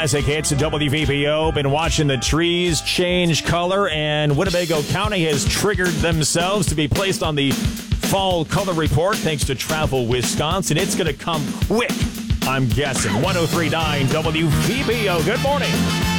classic hits at WVPO. Been watching the trees change color, and Winnebago County has triggered themselves to be placed on the fall color report thanks to Travel Wisconsin. It's going to come quick, I'm guessing. 103.9 WVPO. Good morning.